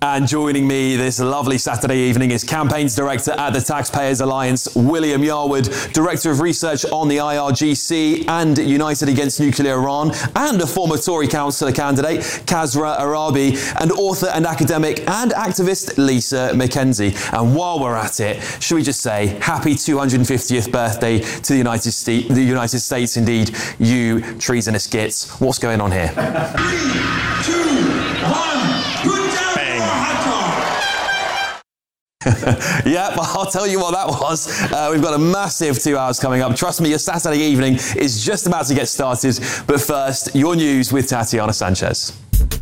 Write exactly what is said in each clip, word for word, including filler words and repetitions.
And joining me this lovely Saturday evening is Campaigns Director at the Taxpayers Alliance, William Yarwood, Director of Research on the I R G C and United Against Nuclear Iran, and a former Tory councillor candidate, Kasra Arabi, and author and academic and activist Lisa McKenzie. And while we're at it, should we just say happy two hundred fiftieth birthday to the United States, the United States indeed, you treasonous gits. What's going on here? Three, two, one, put down your hot dog. Yep, I'll tell you what that was. Uh, we've got a massive two hours coming up. Trust me, your Saturday evening is just about to get started. But first, your news with Tatiana Sanchez.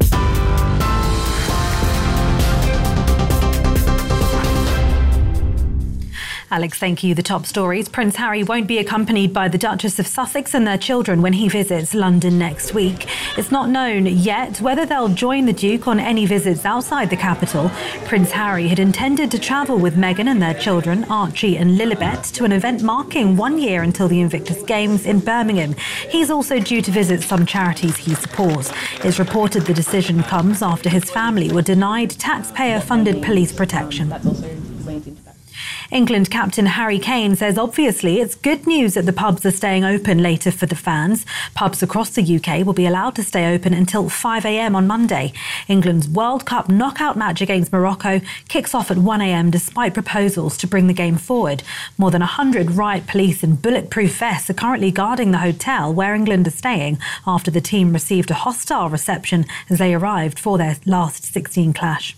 Alex, thank you. The top stories. Prince Harry won't be accompanied by the Duchess of Sussex and their children when he visits London next week. It's not known yet whether they'll join the Duke on any visits outside the capital. Prince Harry had intended to travel with Meghan and their children, Archie and Lilibet, to an event marking one year until the Invictus Games in Birmingham. He's also due to visit some charities he supports. It's reported the decision comes after his family were denied taxpayer-funded police protection. England captain Harry Kane says obviously it's good news that the pubs are staying open later for the fans. Pubs across the U K will be allowed to stay open until five a m on Monday. England's World Cup knockout match against Morocco kicks off at one a m despite proposals to bring the game forward. More than one hundred riot police in bulletproof vests are currently guarding the hotel where England are staying after the team received a hostile reception as they arrived for their last sixteen clash.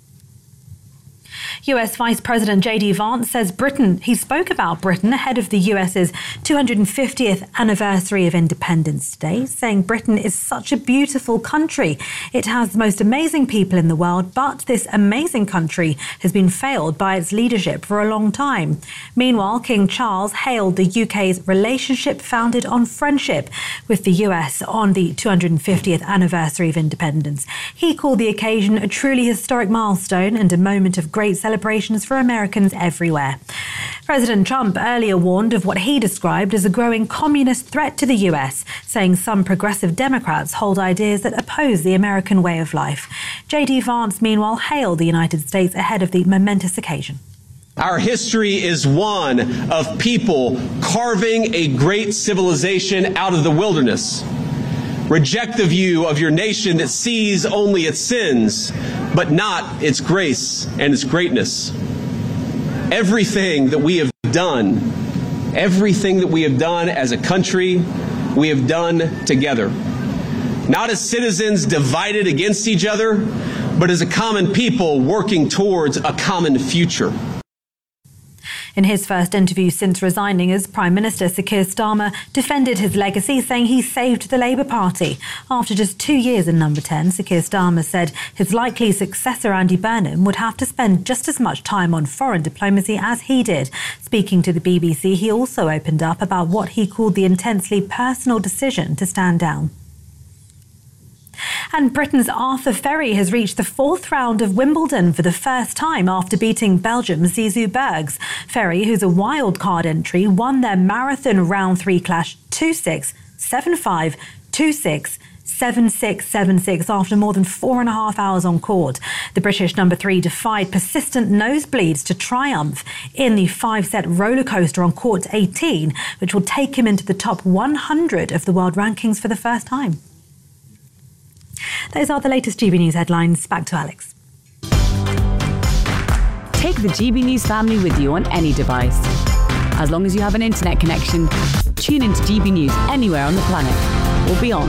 U S Vice President J D Vance says Britain, he spoke about Britain ahead of the U S's two hundred fiftieth anniversary of independence today, saying Britain is such a beautiful country. It has the most amazing people in the world, but this amazing country has been failed by its leadership for a long time. Meanwhile, King Charles hailed the U K's relationship founded on friendship with the U S on the two hundred fiftieth anniversary of independence. He called the occasion a truly historic milestone and a moment of great celebrations for Americans everywhere. President Trump earlier warned of what he described as a growing communist threat to the U S, saying some progressive Democrats hold ideas that oppose the American way of life. J D Vance, meanwhile, hailed the United States ahead of the momentous occasion. Our history is one of people carving a great civilization out of the wilderness. Reject the view of your nation that sees only its sins, but not its grace and its greatness. Everything that we have done, everything that we have done as a country, we have done together. Not as citizens divided against each other, but as a common people working towards a common future. In his first interview since resigning as Prime Minister, Sir Keir Starmer defended his legacy, saying he saved the Labour Party. After just two years in number ten, Sir Keir Starmer said his likely successor, Andy Burnham, would have to spend just as much time on foreign diplomacy as he did. Speaking to the B B C, he also opened up about what he called the intensely personal decision to stand down. And Britain's Arthur Ferry has reached the fourth round of Wimbledon for the first time after beating Belgium's Zizou Bergs. Ferry, who's a wild-card entry, won their marathon round three clash two six, seven five, two six, seven six, seven six after more than four and a half hours on court. The British number three defied persistent nosebleeds to triumph in the five-set roller coaster on court eighteen, which will take him into the top one hundred of the world rankings for the first time. Those are the latest G B News headlines. Back to Alex. Take the G B News family with you on any device. As long as you have an internet connection, tune into G B News anywhere on the planet or beyond.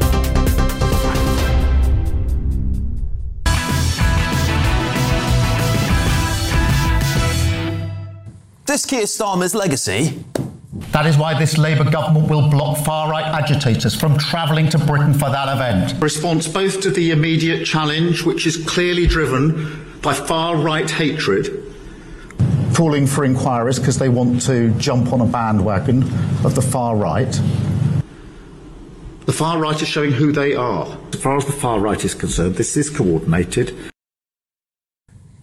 This Keir Starmer's legacy. That is why this Labour government will block far-right agitators from travelling to Britain for that event. Response both to the immediate challenge, which is clearly driven by far-right hatred. Calling for inquiries because they want to jump on a bandwagon of the far right. The far right is showing who they are. As far as the far right is concerned, this is coordinated.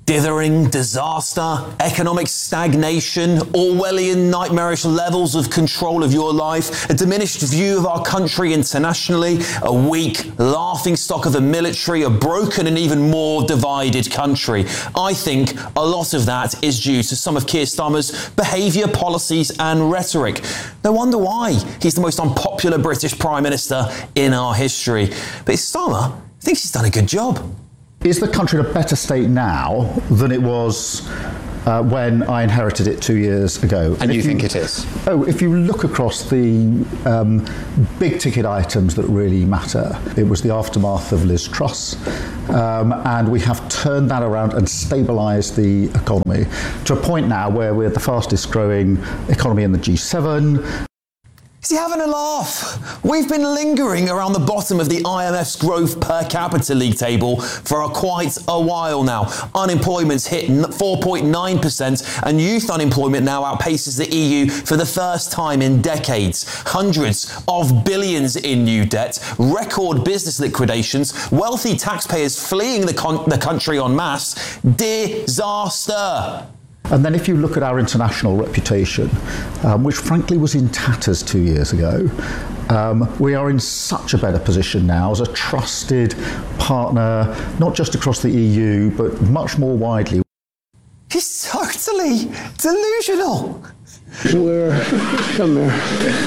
Dithering, disaster, economic stagnation, Orwellian nightmarish levels of control of your life, a diminished view of our country internationally, a weak, laughing stock of a military, a broken and even more divided country. I think a lot of that is due to some of Keir Starmer's behaviour, policies and rhetoric. No wonder why he's the most unpopular British Prime Minister in our history. But Starmer thinks he's done a good job. Is the country in a better state now than it was uh, when I inherited it two years ago? And you, you think it is? Oh, if you look across the um, big ticket items that really matter, it was the aftermath of Liz Truss, um, and we have turned that around and stabilised the economy to a point now where we're the fastest growing economy in the G seven. Is he having a laugh? We've been lingering around the bottom of the I M F's growth per capita league table for a quite a while now. Unemployment's hit four point nine percent and youth unemployment now outpaces the E U for the first time in decades. Hundreds of billions in new debt, record business liquidations, wealthy taxpayers fleeing the, con- the country en masse. Disaster. And then if you look at our international reputation, um, which frankly was in tatters two years ago, um, we are in such a better position now as a trusted partner, not just across the E U, but much more widely. He's totally delusional. We're, come here.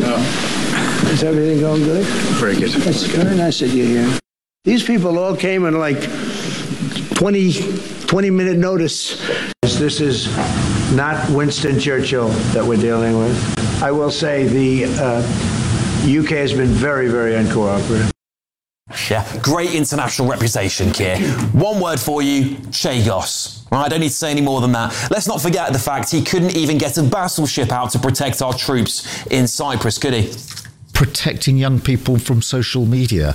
Is everything going good? Very good. It's very nice that you're here. These people all came in like twenty, twenty minute notice. This is not Winston Churchill that we're dealing with. I will say the uh, U K has been very, very uncooperative. Yeah, great international reputation, Keir. One word for you, Chagos. I don't need to say any more than that. Let's not forget the fact he couldn't even get a battleship out to protect our troops in Cyprus, could he? Protecting young people from social media.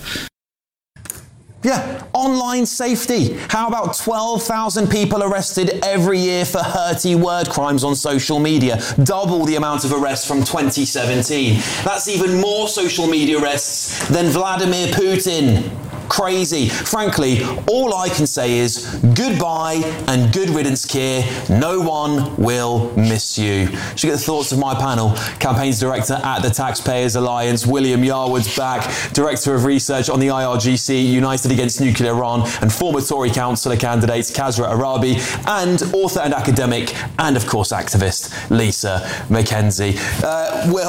Yeah, online safety. How about twelve thousand people arrested every year for hurty word crimes on social media? Double the amount of arrests from twenty seventeen. That's even more social media arrests than Vladimir Putin. Crazy. Frankly, all I can say is goodbye and good riddance, Keir. No one will miss you. Should get the thoughts of my panel. Campaigns Director at the Taxpayers Alliance, William Yarwood's back. Director of Research on the I R G C, United Against Nuclear Iran, and former Tory councillor candidate Kasra Arabi, and author and academic, and of course activist, Lisa McKenzie. Uh, Will,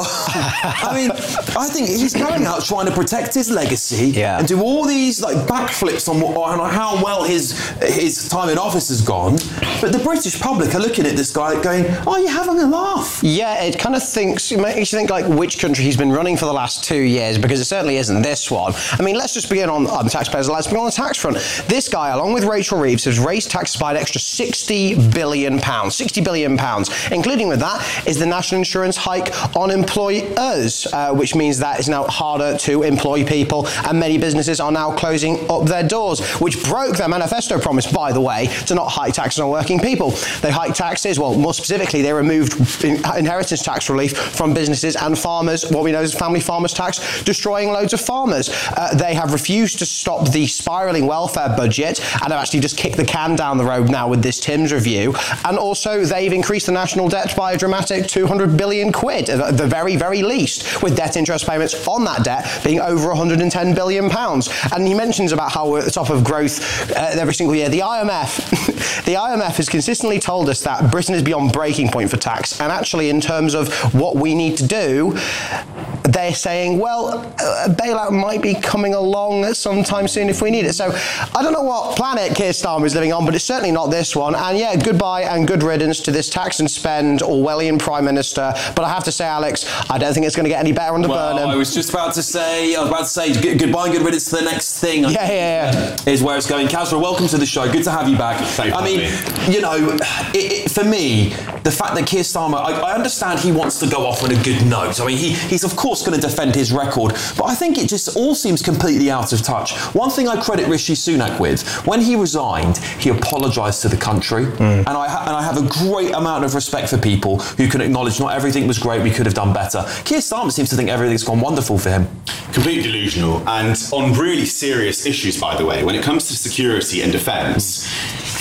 I mean, I think he's going out trying to protect his legacy yeah. and do all these like backflips on, what, on how well his his time in office has gone, but the British public are looking at this guy going, "Oh, you're having a laugh." Yeah, it kind of thinks it makes you think like which country he's been running for the last two years, because it certainly isn't this one. I mean, let's just begin on, on taxpayers. Let's begin on the tax front. This guy, along with Rachel Reeves, has raised taxes by an extra sixty billion pounds. sixty billion pounds, including with that is the national insurance hike on employers, uh, which means that it's now harder to employ people, and many businesses are now closing up their doors, which broke their manifesto promise, by the way, to not hike taxes on working people. They hiked taxes, well, more specifically, they removed inheritance tax relief from businesses and farmers, what we know as family farmers tax, destroying loads of farmers. Uh, they have refused to stop the spiralling welfare budget and have actually just kicked the can down the road now with this Timms review. And also, they've increased the national debt by a dramatic two hundred billion quid, at the very, very least, with debt interest payments on that debt being over one hundred ten billion pounds. And he mentions about how we're at the top of growth uh, every single year. The I M F, the I M F has consistently told us that Britain is beyond breaking point for tax, and actually in terms of what we need to do, they're saying, well, a bailout might be coming along sometime soon if we need it. So I don't know what planet Keir Starmer is living on, but it's certainly not this one. And yeah, goodbye and good riddance to this tax and spend Orwellian Prime Minister. But I have to say, Alex, I don't think it's going to get any better under well, Burnham. I was just about to say, I was about to say g- goodbye and good riddance to the next thing. Yeah, yeah, yeah. Is where it's going. Kasra, welcome to the show. Good to have you back. Thank I mean, me. you know, it, it, for me, the fact that Keir Starmer, I, I understand he wants to go off on a good note. I mean, he, he's of course going to defend his record, but I think it just all seems completely out of touch. One thing I credit Rishi Sunak with, when he resigned, he apologised to the country, mm. and I ha- and I have a great amount of respect for people who can acknowledge not everything was great, we could have done better. Keir Starmer seems to think everything's gone wonderful for him. Completely delusional, and on really serious issues, by the way, when it comes to security and defence,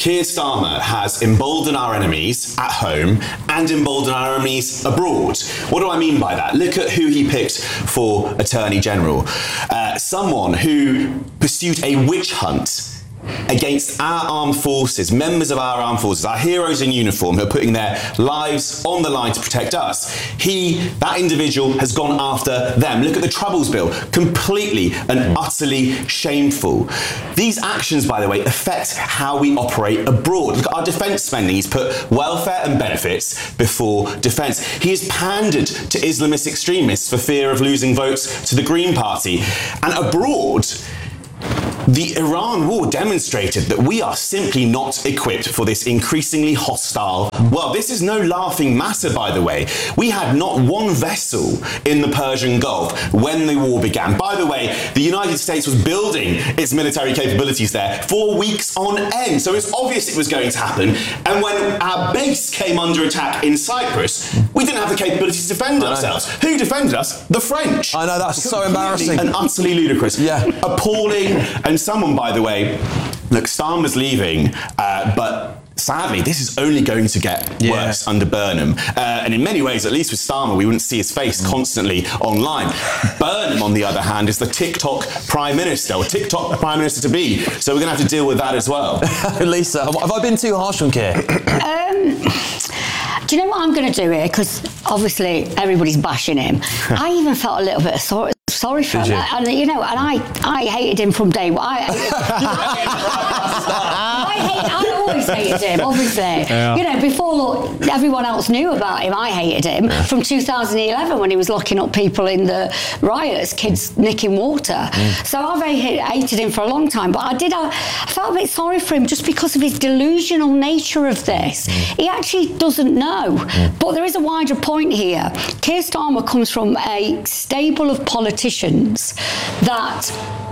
Keir Starmer has emboldened our enemies at home and emboldened our enemies abroad. What do I mean by that? Look at who he picked for Attorney General. Uh, someone who pursued a witch hunt against our armed forces, members of our armed forces, our heroes in uniform who are putting their lives on the line to protect us. He, that individual, has gone after them. Look at the Troubles Bill, completely and utterly shameful. These actions, by the way, affect how we operate abroad. Look at our defence spending. He's put welfare and benefits before defence. He has pandered to Islamist extremists for fear of losing votes to the Green Party. And abroad, the Iran war demonstrated that we are simply not equipped for this increasingly hostile world. This is no laughing matter, by the way. We had not one vessel in the Persian Gulf when the war began. By the way, the United States was building its military capabilities there for weeks on end, so it's obvious it was going to happen. And when our base came under attack in Cyprus, we didn't have the capability to defend ourselves. Who defended us? The French. I know, that's so embarrassing. And utterly ludicrous. Yeah. Appalling. And someone, by the way, look, Starmer's leaving, uh, but sadly, this is only going to get yeah. worse under Burnham. Uh, and in many ways, at least with Starmer, we wouldn't see his face constantly online. Burnham, on the other hand, is the TikTok Prime Minister, or TikTok Prime Minister to be. So we're going to have to deal with that as well. Lisa, have I been too harsh on Keir? Um, do you know what I'm going to do here? Because obviously everybody's bashing him. I even felt a little bit of sorry. Sorry for him, you? and you know, and I, I hated him from day one. I, I, hate, I always hated him, obviously. Yeah. You know, before everyone else knew about him, I hated him yeah. from two thousand eleven when he was locking up people in the riots, kids nicking water. Mm. So I've hated him for a long time, but I did. I felt a bit sorry for him just because of his delusional nature of this. Mm. He actually doesn't know. Mm. But there is a wider point here. Keir Starmer comes from a stable of politicians that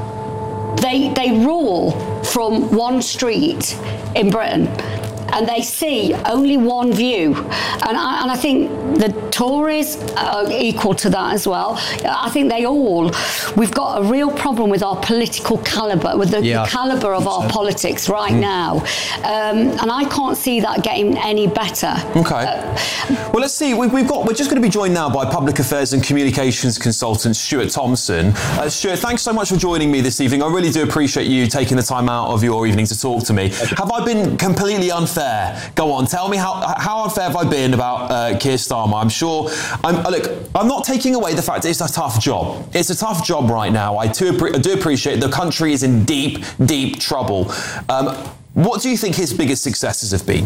they they rule from one street in Britain, and they see only one view. And I, and I think the Tories are equal to that as well. I think they all, we've got a real problem with our political calibre, with the, yeah, the calibre of our so. politics right mm. now. Um, and I can't see that getting any better. Okay. Uh, well, let's see. We've, we've got, we're just going to be joined now by Public Affairs and Communications consultant Stuart Thompson. Uh, Stuart, thanks so much for joining me this evening. I really do appreciate you taking the time out of your evening to talk to me. Have I been completely unfair? Go on, tell me how how unfair have I been about uh, Keir Starmer? I'm sure. I'm look. I'm not taking away the fact that it's a tough job. It's a tough job right now. I do, I do appreciate the country is in deep, deep trouble. Um, what do you think his biggest successes have been?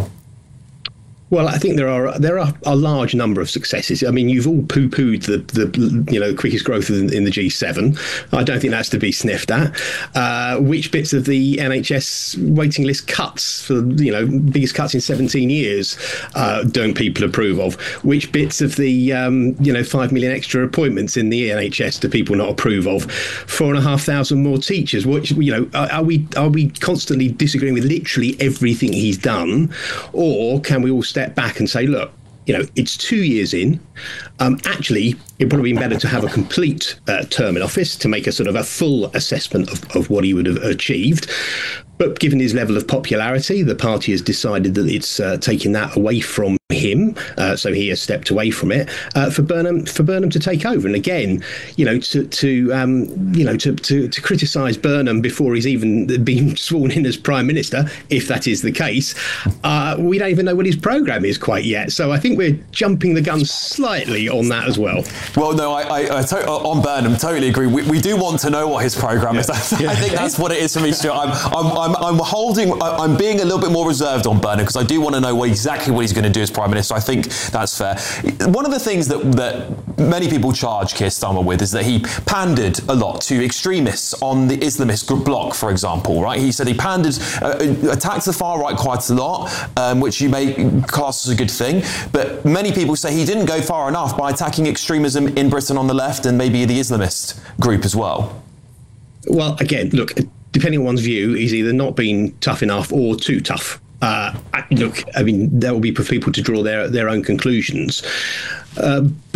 Well, I think there are there are a large number of successes. I mean, you've all poo-pooed the, the you know quickest growth in, in the G seven. I don't think that's to be sniffed at. Uh, which bits of the N H S waiting list cuts for you know biggest cuts in seventeen years uh, don't people approve of? Which bits of the um, you know five million extra appointments in the N H S do people not approve of? Four and a half thousand more teachers. Which you know are, are we are we constantly disagreeing with literally everything he's done, or can we all step back and say, look, you know, it's two years in. Um, actually, it'd probably been better to have a complete uh, term in office to make a sort of a full assessment of, of what he would have achieved. But given his level of popularity, the party has decided that it's uh, taking that away from him, uh, so he has stepped away from it uh, for Burnham for Burnham to take over. And again, you know, to to um, you know to to, to criticise Burnham before he's even been sworn in as Prime Minister, if that is the case, uh, we don't even know what his programme is quite yet. So I think we're jumping the gun slightly on that as well. Well, no, I, I, I to- on Burnham totally agree. We, we do want to know what his programme is. Yeah. I think that's what it is for me, Stuart. I'm I'm I'm, I'm holding. I'm being a little bit more reserved on Burnham because I do want to know what, exactly what he's going to do as Prime Minister. I think that's fair. One of the things that, that many people charge Keir Starmer with is that he pandered a lot to extremists on the Islamist bloc, for example, right? He said he pandered, uh, attacked the far right quite a lot, um, which you may class as a good thing. But many people say he didn't go far enough by attacking extremism in Britain on the left and maybe the Islamist group as well. Well, again, look, depending on one's view, he's either not been tough enough or too tough. Uh, look, I mean, there will be for people to draw their their own conclusions. Uh, but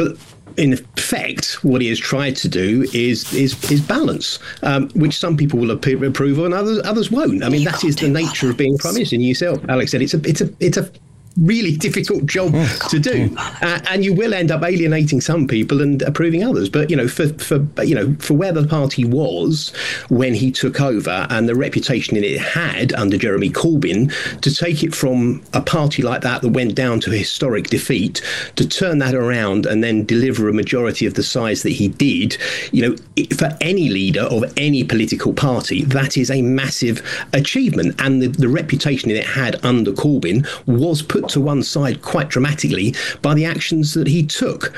in effect, what he has tried to do is is is balance, um, which some people will approve of and others others won't. I mean, that is the nature of being Prime Minister. And you yourself, Alex, said it's a it's a it's a really difficult job to do, uh, and you will end up alienating some people and approving others. But you know, for for you know, for where the party was when he took over and the reputation it had under Jeremy Corbyn, to take it from a party like that that went down to a historic defeat, to turn that around and then deliver a majority of the size that he did, you know, for any leader of any political party, that is a massive achievement. And the, the reputation it had under Corbyn was put to one side quite dramatically by the actions that he took.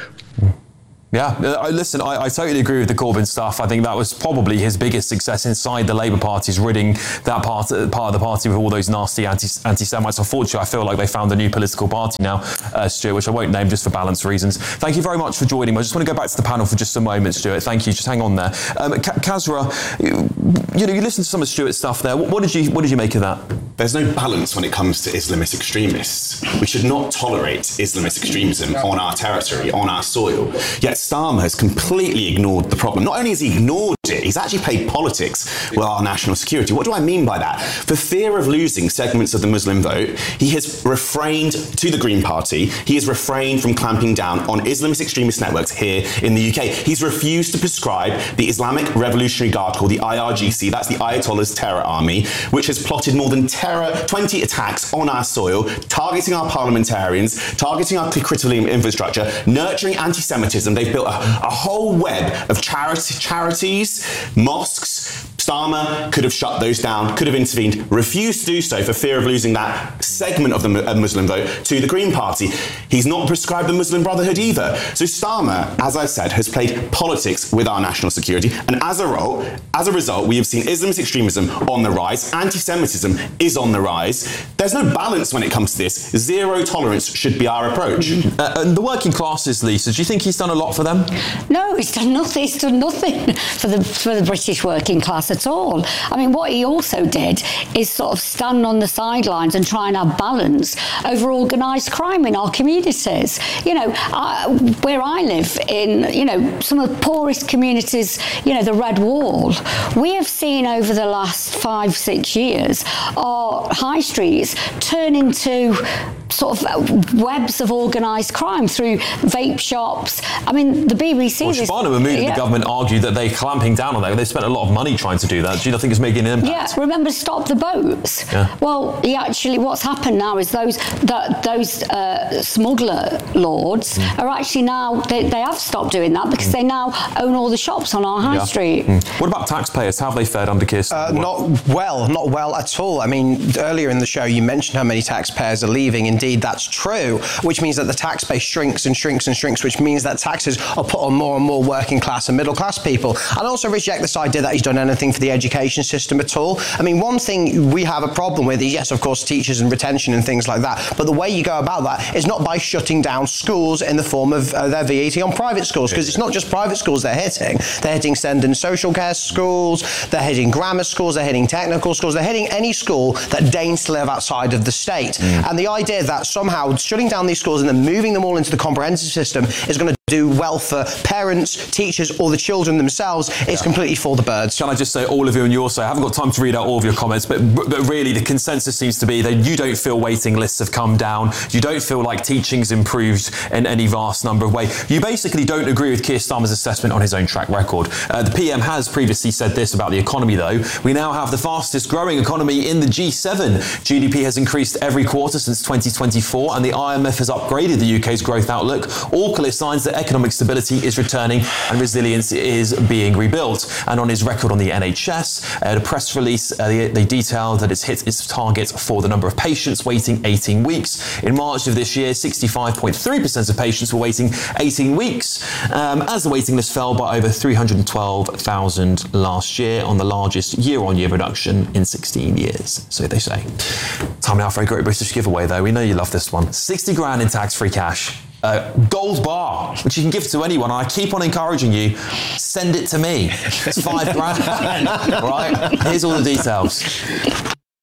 Yeah, uh, listen, I, I totally agree with the Corbyn stuff. I think that was probably his biggest success inside the Labour Party, is ridding that part, part of the party with all those nasty anti, anti-Semites. Unfortunately, I feel like they found a new political party now, uh, Stuart, which I won't name just for balance reasons. Thank you very much for joining me. I just want to go back to the panel for just a moment, Stuart. Thank you. Just hang on there. Um, Kasra, you, you know, you listened to some of Stuart's stuff there. What, what did you What did you make of that? There's no balance when it comes to Islamist extremists. We should not tolerate Islamist extremism on our territory, on our soil. Yet Starmer has completely ignored the problem. Not only has he ignored it, he's actually played politics with our national security. What do I mean by that? For fear of losing segments of the Muslim vote, he has refrained, to the Green Party, he has refrained from clamping down on Islamist extremist networks here in the U K. He's refused to prescribe the Islamic Revolutionary Guard, called the I R G C, that's the Ayatollah's terror army, which has plotted more than terror, twenty attacks on our soil, targeting our parliamentarians, targeting our critical infrastructure, nurturing anti-Semitism. They've built a a whole web of charity, charities, mosques. Starmer could have shut those down, could have intervened, refused to do so for fear of losing that segment of the Muslim vote to the Green Party. He's not prescribed the Muslim Brotherhood either. So Starmer, as I said, has played politics with our national security, and as a result, as a result, we have seen Islamist extremism on the rise, anti-Semitism is on the rise. There's no balance when it comes to this. Zero tolerance should be our approach. Uh, and the working classes, Lisa, do you think he's done a lot for them? No, he's done nothing. He's done nothing for the for the British working class at all. I mean, what he also did is sort of stand on the sidelines and try and have balance over organised crime in our communities. You know, I, where I live in, you know, some of the poorest communities, you know, the Red Wall, we have seen over the last five, six years our high streets turn into sort of webs of organised crime through vape shops. I mean, the B B C... Well, Shabana Mahmood and yeah. the government argued that they're clamping down on that. They spent a lot of money trying to do that. Do you not think it's making an impact? Yeah, remember Stop the Boats? Yeah. Well, he actually, what's happened now is those that those uh, smuggler lords mm. are actually now, they, they have stopped doing that because mm. they now own all the shops on our high yeah. street. Mm. What about taxpayers? How have they fared under Keir Starmer? Uh, not well, not well at all. I mean, earlier in the show, you mentioned how many taxpayers are leaving. Indeed, that's true, which means that the tax base shrinks and shrinks and shrinks, which means that taxes are put on more and more working class and middle class people. And also reject this idea that he's done anything for the education system at all. I mean, one thing we have a problem with is, yes, of course, teachers and retention and things like that. But the way you go about that is not by shutting down schools in the form of uh, their V A T on private schools, because it's not just private schools they're hitting. They're hitting SEND and social care schools, they're hitting grammar schools, they're hitting technical schools, they're hitting any school that deigns to live outside of the state. Mm. And the idea that somehow shutting down these schools and then moving them all into the comprehensive system is going to do well for parents, teachers, or the children themselves is yeah. completely for the birds. Can I just say, all of you, and you also, I haven't got time to read out all of your comments, but, but really the consensus seems to be that you don't feel waiting lists have come down, you don't feel like teaching's improved in any vast number of ways. You basically don't agree with Keir Starmer's assessment on his own track record. Uh, the P M has previously said this about the economy, though. We now have the fastest growing economy in the G seven. G D P has increased every quarter since twenty twenty-four, and the I M F has upgraded the U K's growth outlook. All clear signs that economic stability is returning and resilience is being rebuilt. And on his record on the N H S, uh, the press release, uh, they, they detailed that it's hit its target for the number of patients waiting eighteen weeks. In March of this year, sixty-five point three percent of patients were waiting eighteen weeks, um, as the waiting list fell by over three hundred twelve thousand last year, on the largest year-on-year reduction in sixteen years, so they say. Time now for a Great British giveaway, though. We know you love this one. sixty grand in tax-free cash. Uh, gold bar, which you can give to anyone. And I keep on encouraging you, send it to me. It's five grand. Right? Here's all the details.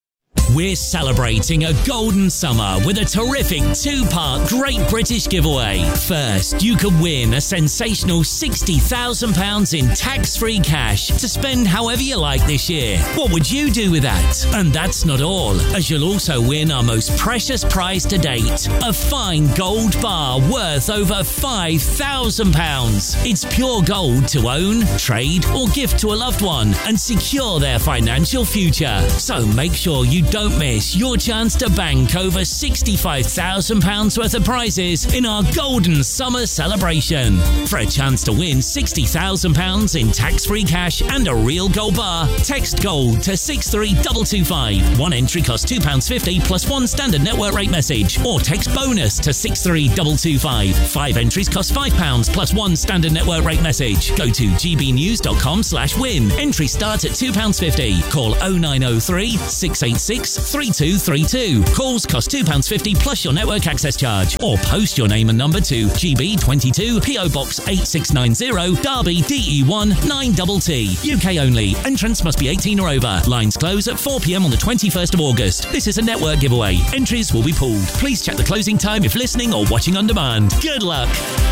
We're celebrating a golden summer with a terrific two-part Great British giveaway. First, you could win a sensational sixty thousand pounds in tax-free cash to spend however you like this year. What would you do with that? And that's not all, as you'll also win our most precious prize to date, a fine gold bar worth over five thousand pounds. It's pure gold to own, trade or gift to a loved one and secure their financial future. So make sure you don't miss your chance to bank over sixty-five thousand pounds worth of prizes in our Golden Summer celebration. For a chance to win sixty thousand pounds in tax-free cash and a real gold bar, text GOLD to six three two two five. One entry costs two pounds fifty plus one standard network rate message, or text BONUS to six three two two five. Five entries cost five pounds plus one standard network rate message. Go to gbnews.com slash win. Entry starts at two pounds fifty. Call oh nine oh three, six eight six, three two three two. Calls cost two pounds fifty plus your network access charge. Or post your name and number to G B twenty-two, P O Box eight six nine zero, Derby, D E one nine T T. U K only. Entrants must be eighteen or over. Lines close at four p.m. on the twenty-first of August. This is a network giveaway. Entries will be pulled. Please check the closing time if listening or watching on demand. Good luck.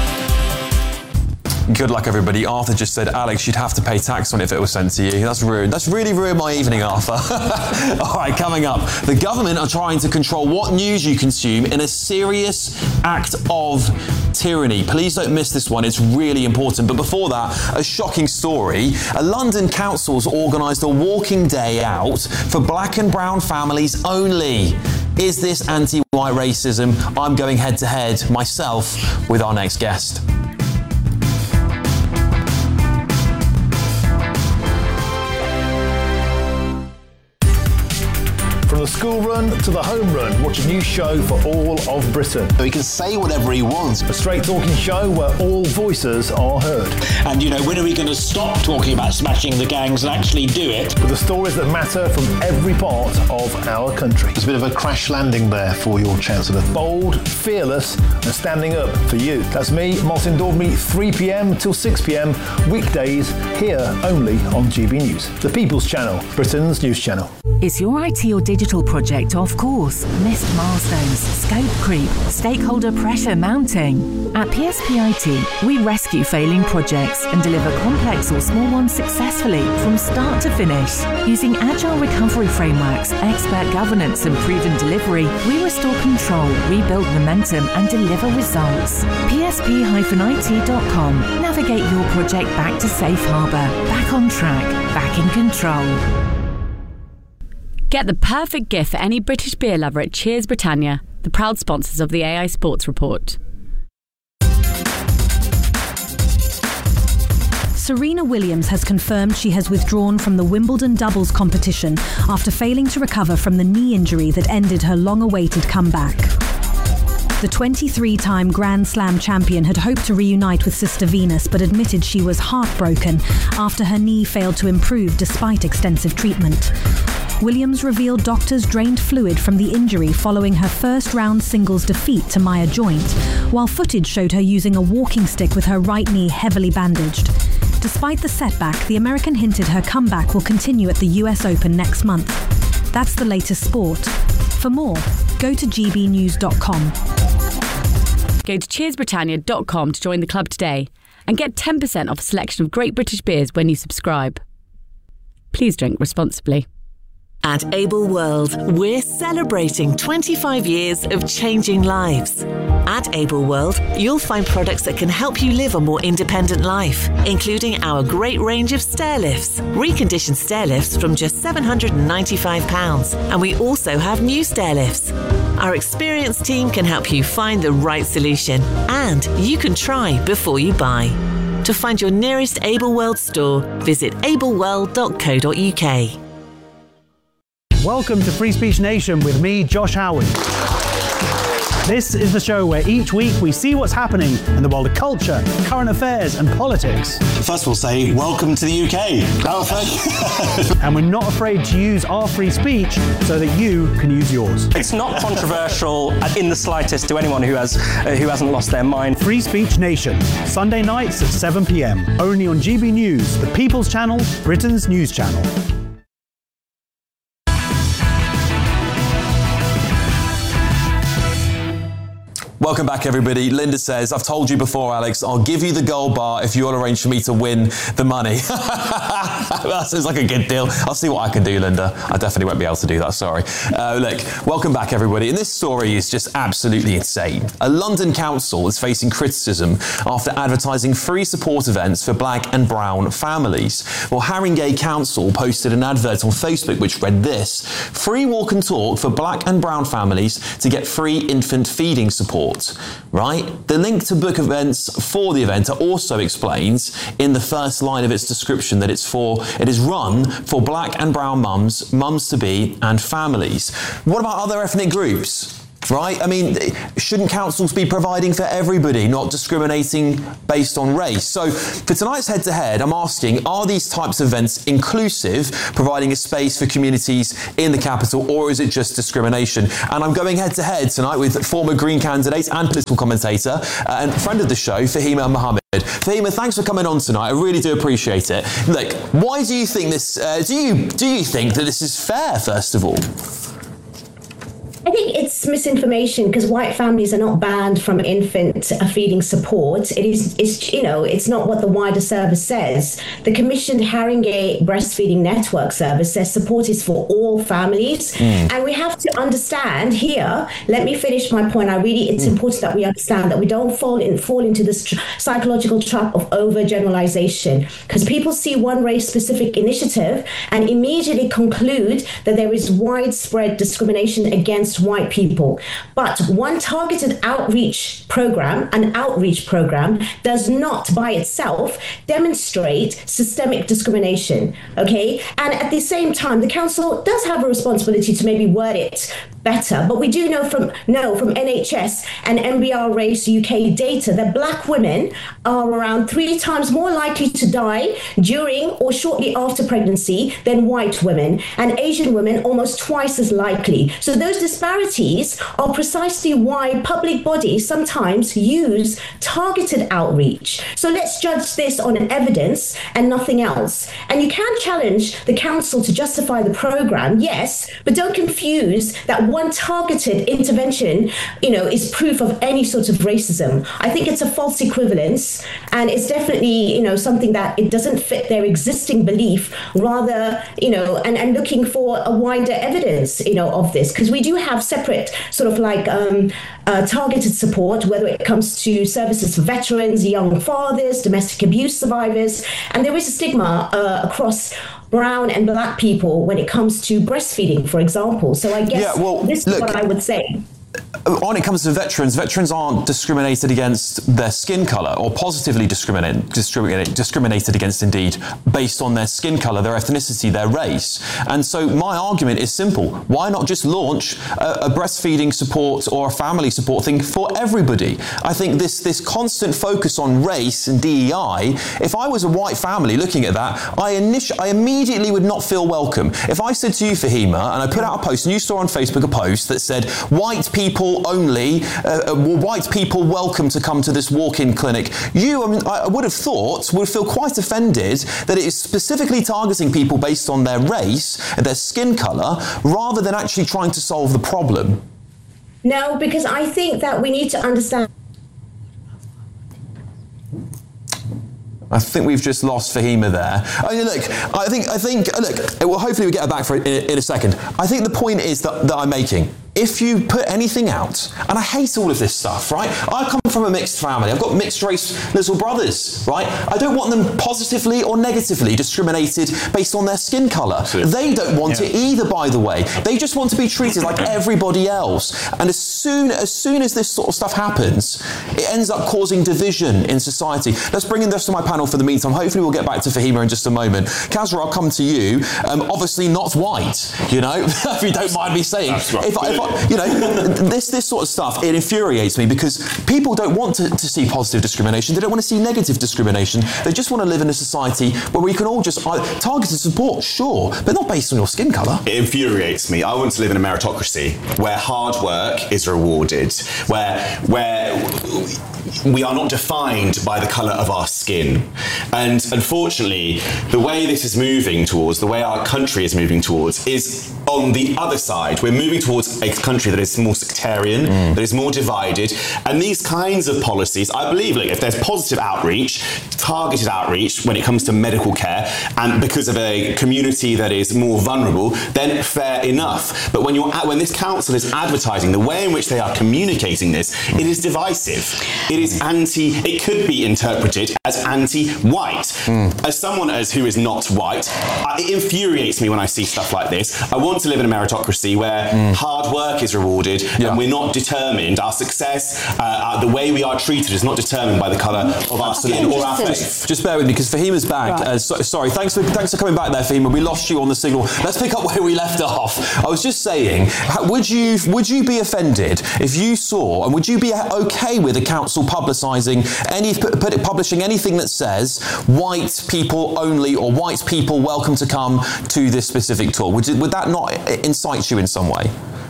Good luck, everybody. Arthur just said, Alex, you'd have to pay tax on it if it was sent to you. That's rude. That's really ruined my evening, Arthur. All right, coming up. The government are trying to control what news you consume in a serious act of tyranny. Please don't miss this one. It's really important. But before that, a shocking story. A London council's organised a walking day out for black and brown families only. Is this anti-white racism? I'm going head to head myself with our next guest. From the school run to the home run, watch a new show for all of Britain. He can say whatever he wants. A straight talking show where all voices are heard. And, you know, when are we going to stop talking about smashing the gangs and actually do it? With the stories that matter from every part of our country. It's a bit of a crash landing there for your Chancellor. Bold, fearless and standing up for you. That's me, Martin Dormy, three p.m. till six p.m. weekdays here only on G B News. The People's Channel, Britain's news channel. Is your I T or digital project off course? Missed milestones, scope creep, stakeholder pressure mounting? At P S P I T, we rescue failing projects and deliver complex or small ones successfully from start to finish. Using agile recovery frameworks, expert governance and proven delivery, we restore control, rebuild momentum and deliver results. P S P I T dot com. Navigate your project back to safe harbour, back on track, back in control. Get the perfect gift for any British beer lover at Cheers Britannia, the proud sponsors of the A I Sports Report. Serena Williams has confirmed she has withdrawn from the Wimbledon doubles competition after failing to recover from the knee injury that ended her long-awaited comeback. The twenty-three-time Grand Slam champion had hoped to reunite with Sister Venus, but admitted she was heartbroken after her knee failed to improve despite extensive treatment. Williams revealed doctors drained fluid from the injury following her first-round singles defeat to Maya Joint, while footage showed her using a walking stick with her right knee heavily bandaged. Despite the setback, the American hinted her comeback will continue at the U S Open next month. That's the latest sport. For more, go to g b news dot com. Go to cheers britannia dot com to join the club today and get ten percent off a selection of great British beers when you subscribe. Please drink responsibly. At Able World, we're celebrating twenty-five years of changing lives. At Able World, you'll find products that can help you live a more independent life, including our great range of stair lifts, reconditioned stair lifts from just seven hundred ninety-five pounds, and we also have new stair lifts. Our experienced team can help you find the right solution, and you can try before you buy. To find your nearest Able World store, visit able world dot co dot u k. Welcome to Free Speech Nation with me, Josh Howard. This is the show where each week we see what's happening in the world of culture, current affairs and politics. First we'll say, welcome to the U K. Oh, thank you. And we're not afraid to use our free speech so that you can use yours. It's not controversial in the slightest to anyone who has uh, who hasn't lost their mind. Free Speech Nation, Sunday nights at seven p.m. Only on G B News, the People's Channel, Britain's news channel. Welcome back, everybody. Linda says, I've told you before, Alex, I'll give you the gold bar if you'll arrange for me to win the money. That sounds like a good deal. I'll see what I can do, Linda. I definitely won't be able to do that, sorry. Uh, look, welcome back, everybody. And this story is just absolutely insane. A London council is facing criticism after advertising free support events for black and brown families. Well, Haringey Council posted an advert on Facebook which read this: free walk and talk for black and brown families to get free infant feeding support. Right? The link to book events for the event also explains in the first line of its description that it's for, it is run for black and brown mums, mums-to-be and families. What about other ethnic groups? Right? I mean, shouldn't councils be providing for everybody, not discriminating based on race? So for tonight's head-to-head, I'm asking, are these types of events inclusive, providing a space for communities in the capital, or is it just discrimination? And I'm going head-to-head tonight with former Green candidate and political commentator uh, and friend of the show, Fahima Mohammed. Fahima, thanks for coming on tonight. I really do appreciate it. Look, why do you think this, uh, do you, do you think that this is fair, first of all? I think it's misinformation because white families are not banned from infant feeding support. It is, it's, you know, it's not what the wider service says. The commissioned Haringey Breastfeeding Network service says support is for all families. Mm. And we have to understand here, let me finish my point. I really, it's mm. important that we understand that we don't fall in, fall into this tr- psychological trap of overgeneralization, because people see one race-specific initiative and immediately conclude that there is widespread discrimination against white people. But one targeted outreach program, an outreach program, does not by itself demonstrate systemic discrimination, okay? And at the same time, the council does have a responsibility to maybe word it better, but we do know from know from N H S and M B R Race U K data that black women are around three times more likely to die during or shortly after pregnancy than white women, and Asian women almost twice as likely. So those disparities are precisely why public bodies sometimes use targeted outreach. So let's judge this on evidence and nothing else. And you can challenge the council to justify the program, yes, but don't confuse that one targeted intervention, you know, is proof of any sort of racism. I think it's a false equivalence, and it's definitely, you know, something that it doesn't fit their existing belief, rather, you know, and, and looking for a wider evidence, you know, of this, because we do have separate sort of like um, uh, targeted support, whether it comes to services for veterans, young fathers, domestic abuse survivors, and there is a stigma uh, across brown and black people when it comes to breastfeeding, for example. So I guess yeah, well, this is look, what I would say. When it comes to veterans, veterans aren't discriminated against their skin colour, or positively discriminated, discriminated, discriminated against, indeed, based on their skin colour, their ethnicity, their race. And so my argument is simple. Why not just launch a, a breastfeeding support or a family support thing for everybody? I think this, this constant focus on race and D E I, if I was a white family looking at that, I, initi- I immediately would not feel welcome. If I said to you, Fahima, and I put out a post, and you saw on Facebook a post that said, white people People only, uh, white people welcome to come to this walk-in clinic. You, I, mean, I would have thought, would feel quite offended that it is specifically targeting people based on their race and their skin colour, rather than actually trying to solve the problem. No, because I think that we need to understand. I think we've just lost Fahima there. I mean, look, I think, I think, look, well, hopefully we get her back for it in, in a second. I think the point is that, that I'm making, if you put anything out, and I hate all of this stuff, right? I come from a mixed family. I've got mixed race little brothers, right? I don't want them positively or negatively discriminated based on their skin colour. They don't want yeah. it either, by the way. They just want to be treated like everybody else. And as soon, as soon as this sort of stuff happens, it ends up causing division in society. Let's bring in the rest of my panel for the meantime. Hopefully we'll get back to Fahima in just a moment. Kazra, I'll come to you. Um, obviously not white, you know, if you don't mind me saying. That's right. If I, if I, you know, this this sort of stuff, it infuriates me, because people don't want to, to see positive discrimination. They don't want to see negative discrimination. They just want to live in a society where we can all just uh, targeted support, sure, but not based on your skin colour. It infuriates me. I want to live in a meritocracy where hard work is rewarded, where where we are not defined by the colour of our skin. And unfortunately, the way this is moving towards, the way our country is moving towards, is on the other side, we're moving towards a country that is more sectarian, mm. that is more divided, and these kinds of policies, I believe, like, if there's positive outreach, targeted outreach when it comes to medical care, and because of a community that is more vulnerable, then fair enough. But when you're at, when this council is advertising the way in which they are communicating this, mm. it is divisive. It is anti. It could be interpreted as anti-white. Mm. As someone as who is not white, it infuriates me when I see stuff like this. I want to live in a meritocracy where mm. hard work is rewarded, yeah. and we're not determined. Our success, uh, uh, the way we are treated, is not determined by the colour of our skin or our face. Just bear with me, because Fahima's back. Right. Uh, so, sorry, thanks for thanks for coming back there, Fahima. We lost you on the signal. Let's pick up where we left off. I was just saying, would you would you be offended if you saw, and would you be okay with the council publicising any, publishing anything that says white people only or white people welcome to come to this specific tour? Would, it, would that not incite you in some way?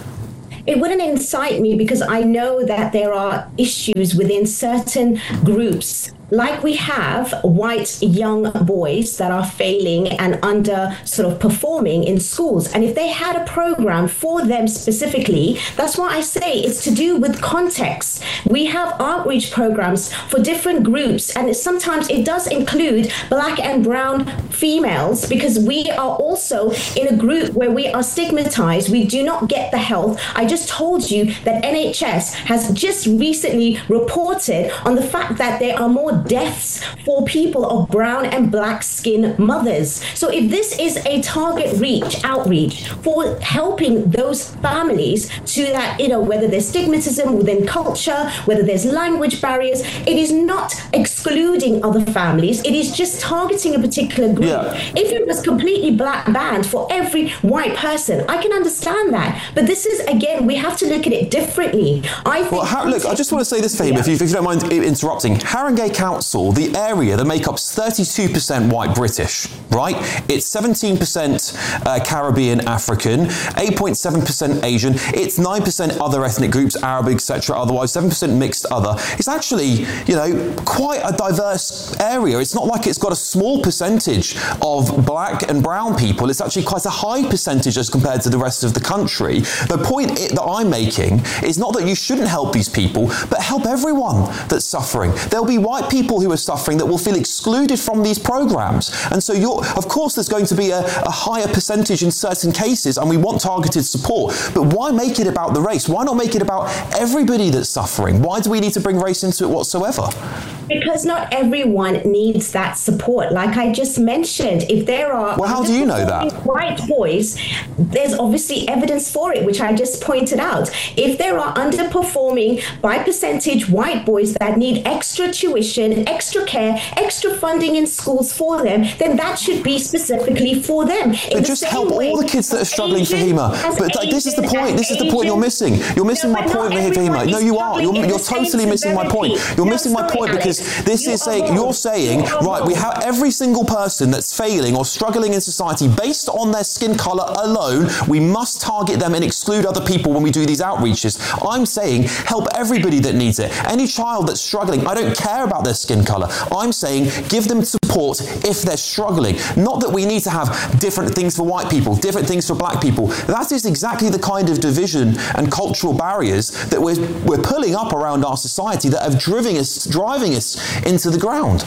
It wouldn't incite me, because I know that there are issues within certain groups. Like we have white young boys that are failing and under sort of performing in schools. And if they had a program for them specifically, that's why I say it's to do with context. We have outreach programs for different groups, and it, sometimes it does include black and brown females, because we are also in a group where we are stigmatized. We do not get the health. I just told you that N H S has just recently reported on the fact that there are more deaths for people of brown and black skin mothers. So if this is a target reach, outreach for helping those families to that, you know, whether there's stigmatism within culture, whether there's language barriers, it is not excluding other families. It is just targeting a particular group. Yeah. If it was completely black banned for every white person, I can understand that. But this is, again, we have to look at it differently. I think. Well, how, look, I just want to say this, Fahima, yeah. if, you, if you don't mind interrupting. Haringey Council, the area that makes up thirty-two percent white British, right? It's seventeen percent uh, Caribbean African, eight point seven percent Asian, it's nine percent other ethnic groups, Arab, et cetera, otherwise seven percent mixed other. It's actually, you know, quite a diverse area. It's not like it's got a small percentage of black and brown people. It's actually quite a high percentage as compared to the rest of the country. The point that I'm making is not that you shouldn't help these people, but help everyone that's suffering. There'll be white people who are suffering that will feel excluded from these programs. And so you're, of course there's going to be a, a higher percentage in certain cases, and we want targeted support. But why make it about the race? Why not make it about everybody that's suffering? Why do we need to bring race into it whatsoever? Because not everyone needs that support. Like I just mentioned, if there are... Well, how do you know that? White boys, there's obviously evidence for it, which I just pointed out. If there are underperforming by percentage white boys that need extra tuition, extra care, extra funding in schools for them, then that should be specifically for them. But just help all the kids that are struggling, Fahima. But like, this is the point. This is the point you're missing. You're missing no, my point, Fahima. No, you are. You're, you're totally missing my point. You're no, missing sorry, my point because this you is saying, you're saying, you right, we have every single person that's failing or struggling in society based on their skin colour alone, we must target them and exclude other people when we do these outreaches. I'm saying help everybody that needs it. Any child that's struggling, I don't care about their skin colour. I'm saying give them support if they're struggling. Not that we need to have different things for white people, different things for black people. That is exactly the kind of division and cultural barriers that we're, we're pulling up around our society that have driving us, driving us into the ground.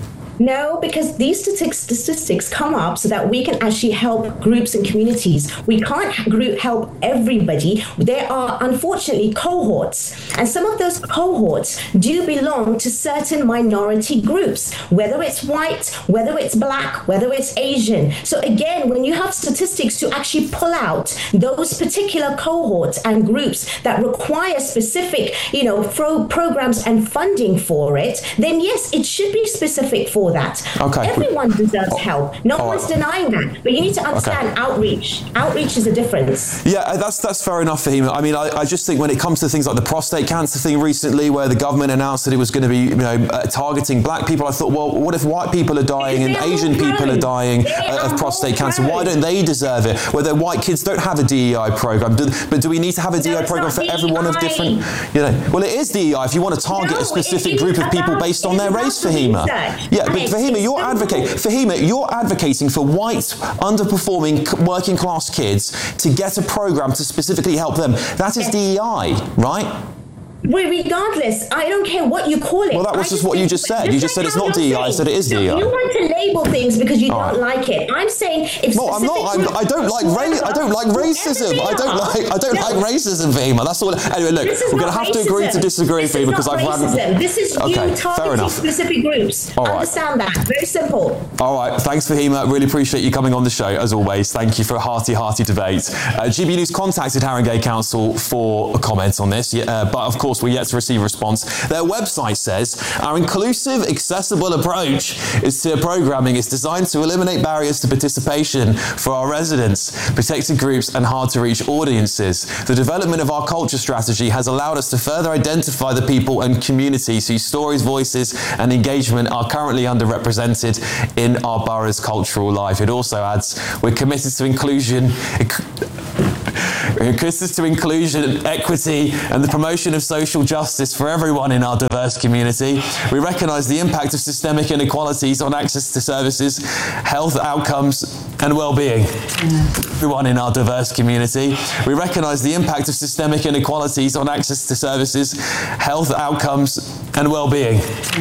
No, because these statistics, statistics come up so that we can actually help groups and communities. We can't group help everybody. There are, unfortunately, cohorts. And some of those cohorts do belong to certain minority groups, whether it's white, whether it's black, whether it's Asian. So again, when you have statistics to actually pull out those particular cohorts and groups that require specific, you know, pro- programs and funding for it, then yes, it should be specific for that. Okay. Everyone deserves help. No oh, one's denying that. But you need to understand okay. outreach. Outreach is a difference. Yeah, that's that's fair enough, Fahima. I mean, I, I just think when it comes to things like the prostate cancer thing recently, where the government announced that it was going to be, you know, uh, targeting black people, I thought, well, what if white people are dying and Asian people are dying uh, of prostate cancer? Why don't they deserve it? Whether white kids don't have a D E I program, do, but do we need to have a D E I program for everyone of different, you know? Well, it is D E I if you want to target no, a specific group of people based on their race, Fahima. Yeah, but Fahima, you're advocating. Fahima, you're advocating for white, underperforming, working class kids to get a program to specifically help them. That is D E I, right? Well, regardless, I don't care what you call it. Well, that was just what you just said. You just said it's not D E I. I said it is D E I. You want to label things because you don't like it. I'm saying if no, I'm not. I'm, I don't like ra- I don't like racism. I don't like. I don't like racism, Fahima. That's all. Anyway, look, we're going to have to agree to disagree, Fahima, because I've run. This is you okay, targeting specific groups. All right. Understand that? Very simple. All right. Thanks, Fahima. Really appreciate you coming on the show as always. Thank you for a hearty, hearty debate. Uh, G B News contacted Haringey Council for a comment on this, uh, but of course we're yet to receive a response. Their website says, our inclusive, accessible approach is to programming is designed to eliminate barriers to participation for our residents, protected groups and hard to reach audiences. The development of our culture strategy has allowed us to further identify the people and communities whose stories, voices and engagement are currently underrepresented in our borough's cultural life. It also adds, we're committed to inclusion We're committed to inclusion, equity and the promotion of social justice for everyone in our diverse community. We recognise the impact of systemic inequalities on access to services, health outcomes and well-being. Everyone in our diverse community. We recognise the impact of systemic inequalities on access to services, health outcomes and well-being.